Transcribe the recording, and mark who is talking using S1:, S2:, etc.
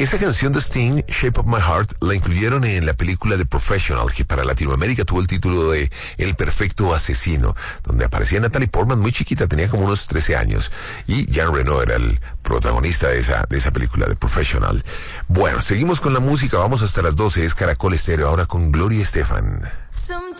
S1: Esa canción de Sting, Shape of My Heart, la incluyeron en la película The Professional, que para Latinoamérica tuvo el título de El Perfecto Asesino, donde aparecía Natalie Portman muy chiquita, tenía como unos 13 años, y Jean Reno era el protagonista de esa película, The Professional. Bueno, seguimos con la música, vamos hasta las 12, es Caracol Estéreo, ahora con Gloria Estefan.